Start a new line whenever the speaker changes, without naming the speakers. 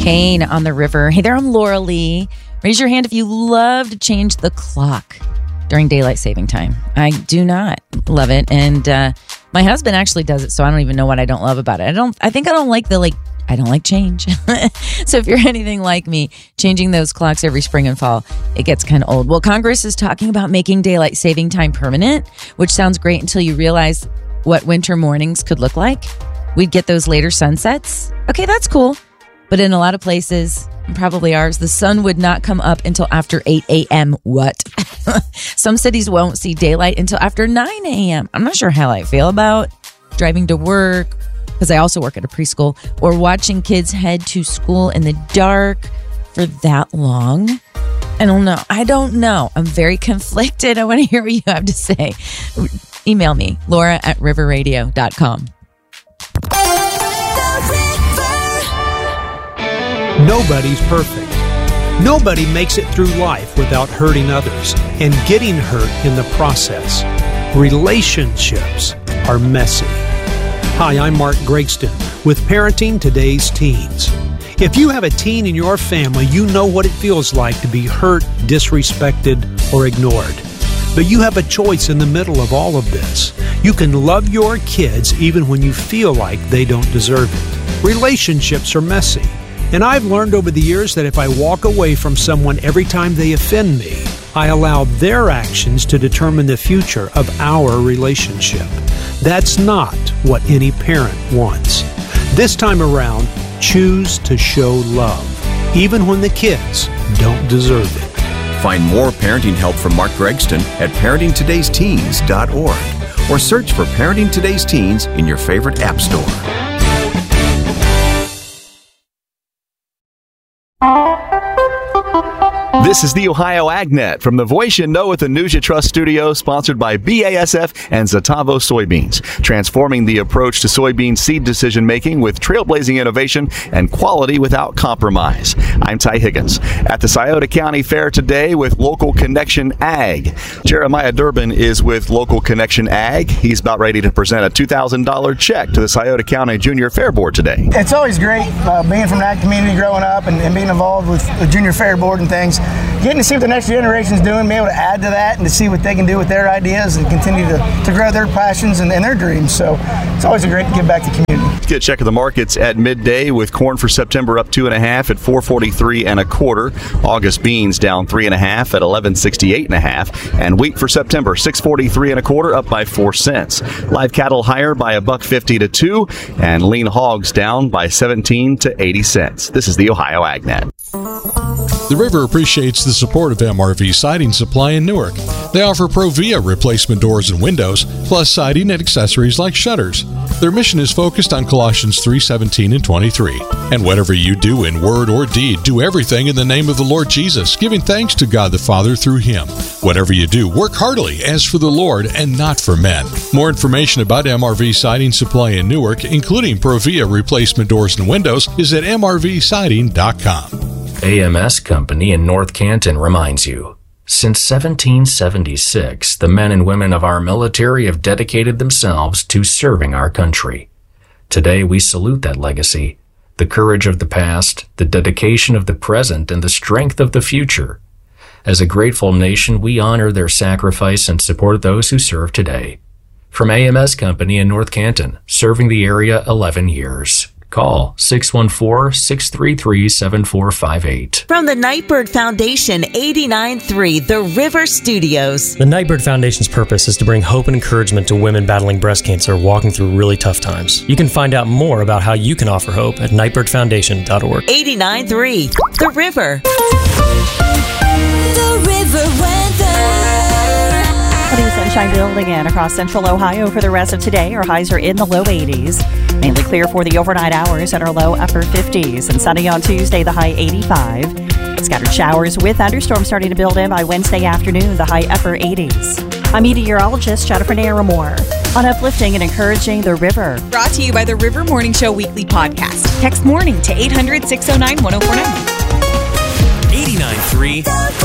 Kane on the river. Hey there, I'm Laura Lee. Raise your hand if you love to change the clock during daylight saving time. I do not love it. And my husband actually does it, so I don't even know what I don't love about it. I don't like change. So if you're anything like me, changing those clocks every spring and fall, it gets kind of old. Well, Congress is talking about making daylight saving time permanent, which sounds great until you realize what winter mornings could look like. We'd get those later sunsets. Okay, that's cool. But in a lot of places, probably ours, the sun would not come up until after 8 a.m. What? Some cities won't see daylight until after 9 a.m. I'm not sure how I feel about driving to work, because I also work at a preschool, or watching kids head to school in the dark for that long. I don't know. I'm very conflicted. I want to hear what you have to say. Email me, Laura@riverradio.com.
Nobody's perfect. Nobody makes it through life without hurting others and getting hurt in the process. Relationships are messy. Hi, I'm Mark Gregston with Parenting Today's Teens. If you have a teen in your family, you know what it feels like to be hurt, disrespected, or ignored. But you have a choice in the middle of all of this. You can love your kids even when you feel like they don't deserve it. Relationships are messy. And I've learned over the years that if I walk away from someone every time they offend me, I allow their actions to determine the future of our relationship. That's not what any parent wants. This time around, choose to show love, even when the kids don't deserve it.
Find more parenting help from Mark Gregston at ParentingToday'sTeens.org or search for Parenting Today's Teens in your favorite app store. This is the Ohio AgNet from the voice you know at the News You Trust studio, sponsored by BASF and Zetavo Soybeans, transforming the approach to soybean seed decision-making with trailblazing innovation and quality without compromise. I'm Ty Higgins at the Scioto County Fair today with Local Connection Ag. Jeremiah Durbin is with Local Connection Ag. He's about ready to present a $2,000 check to the Scioto County Junior Fair Board today.
It's always great being from that community growing up and being involved with the Junior Fair Board and things. Getting to see what the next generation's doing, being able to add to that and to see what they can do with their ideas and continue to grow their passions and their dreams. So it's always great to give back to the community.
Let's get a check of the markets at midday with corn for September up 2.5 at $4.43 1/4. August beans down 3.5 at $11.68 1/2. And wheat for September $6.43 1/4, up by 4 cents. Live cattle higher by $1.50 to $2, and lean hogs down by 17 to 80 cents. This is the Ohio AgNet.
The River appreciates the support of MRV Siding Supply in Newark. They offer Provia replacement doors and windows, plus siding and accessories like shutters. Their mission is focused on Colossians 3:17 and 23. And whatever you do in word or deed, do everything in the name of the Lord Jesus, giving thanks to God the Father through Him. Whatever you do, work heartily as for the Lord and not for men. More information about MRV Siding Supply in Newark, including Provia replacement doors and windows, is at mrvsiding.com.
AMS Company in North Canton reminds you, since 1776, the men and women of our military have dedicated themselves to serving our country. Today, we salute that legacy, the courage of the past, the dedication of the present, and the strength of the future. As a grateful nation, we honor their sacrifice and support those who serve today. From AMS Company in North Canton, serving the area 11 years. Call 614-633-7458.
From the Nightbird Foundation, 89.3 The River Studios.
The Nightbird Foundation's purpose is to bring hope and encouragement to women battling breast cancer walking through really tough times. You can find out more about how you can offer hope at nightbirdfoundation.org.
89.3 The River. The River weather.
Sunny sunshine building in across central Ohio for the rest of today. Our highs are in the low 80s. Mainly clear for the overnight hours at our low upper 50s. And sunny on Tuesday, the high 85. Scattered showers with thunderstorms starting to build in by Wednesday afternoon, the high upper 80s. I'm meteorologist Jennifer Naramore on uplifting and encouraging the river.
Brought to you by the River Morning Show Weekly Podcast. Text morning to 800-609-1049.
89.3